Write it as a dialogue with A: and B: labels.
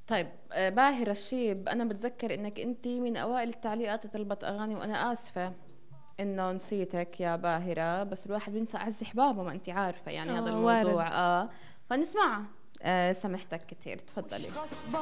A: طيب باهرة الشيب، أنا بتذكر إنك أنت من أوائل التعليقات طلبت أغاني، وأنا آسفة إنه نسيتك يا باهرة، بس الواحد بينسى أعز أحبابه، ما أنت عارفة يعني هذا
B: اه وارد.
A: الموضوع. فنسمعها. سامحتك كثير، تفضلي.